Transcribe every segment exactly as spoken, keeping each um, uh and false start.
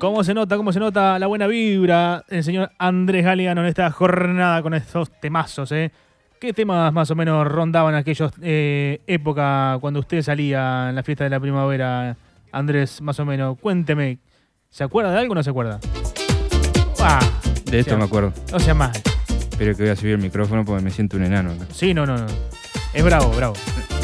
¿Cómo se nota, cómo se nota la buena vibra el señor Andrés Galeano en esta jornada con estos temazos, eh? ¿Qué temas más o menos rondaban aquellos eh, época cuando usted salía en la fiesta de la primavera, Andrés, más o menos? Cuénteme, ¿se acuerda de algo o no se acuerda? Ah, de esto sea, me acuerdo. No sea mal. Espero que voy a subir el micrófono porque me siento un enano acá. Sí, no, no, no. Es bravo, bravo.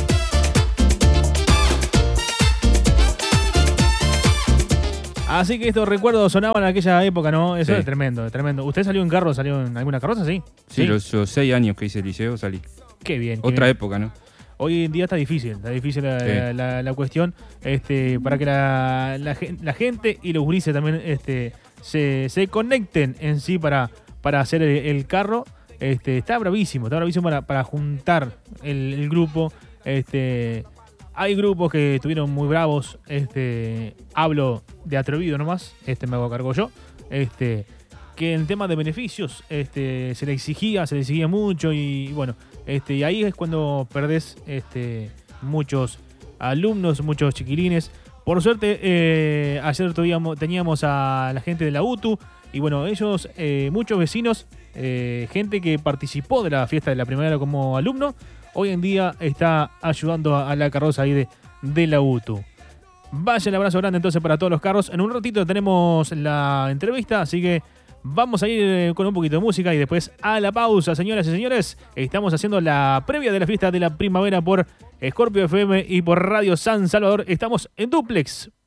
Así que estos recuerdos sonaban en aquella época, ¿no? Eso sí. es tremendo, es tremendo. ¿Usted salió en carro, salió en alguna carroza, sí? Sí, sí. Los, los seis años que hice el liceo salí. Qué bien. Otra qué bien. época, ¿no? Hoy en día está difícil, está difícil la, sí. la, la, la cuestión este, para que la, la, la gente y los gurises también este, se, se conecten en sí para, para hacer el, el carro. Este, está bravísimo, está bravísimo para, para juntar el, el grupo. Este, hay grupos que estuvieron muy bravos. Este, hablo de atrevido nomás, este me hago cargo yo. Este, que en tema de beneficios este, se le exigía, se le exigía mucho y bueno, este, y ahí es cuando perdés este, muchos alumnos, muchos chiquilines. Por suerte, eh, ayer teníamos, teníamos a la gente de la U T U y bueno, ellos, eh, muchos vecinos, eh, gente que participó de la fiesta de la primavera como alumno, hoy en día está ayudando a, a la carroza ahí de, de la U T U. Vaya el abrazo grande entonces para todos los carros. En un ratito tenemos la entrevista, así que vamos a ir con un poquito de música y después a la pausa, señoras y señores. Estamos haciendo la previa de la fiesta de la primavera por Scorpio F M y por Radio San Salvador. Estamos en Duplex.